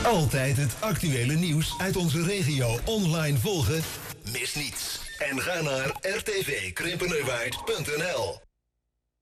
Altijd het actuele nieuws uit onze regio online volgen? Mis niets. En ga naar rtvkrimpenerwaard.nl.